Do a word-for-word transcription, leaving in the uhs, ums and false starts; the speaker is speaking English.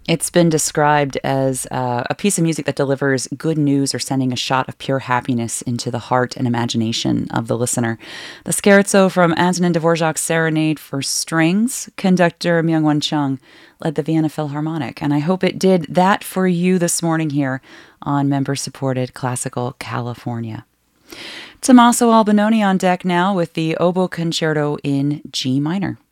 It's been described as uh, a piece of music that delivers good news or sending a shot of pure happiness into the heart and imagination of the listener. The scherzo from Antonin Dvorak's Serenade for Strings, conductor Myung-Whun Chung led the Vienna Philharmonic, and I hope it did that for you this morning here on member-supported Classical California. Tommaso Albinoni on deck now with the Oboe Concerto in G minor.